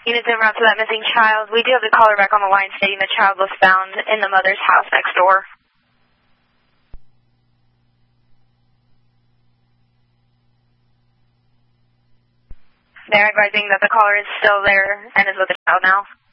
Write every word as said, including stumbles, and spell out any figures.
Units en route to that missing child. We do have the caller back on the line stating the child was found in the mother's house next door. They're advising that the caller is still there and is with the child now.